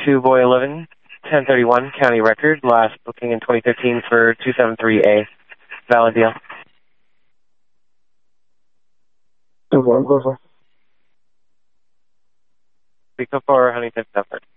2 Boy 11, 1031, county record, last booking in 2015 for 273A. Valid deal. Go for it. Pico for Huntington Pepper.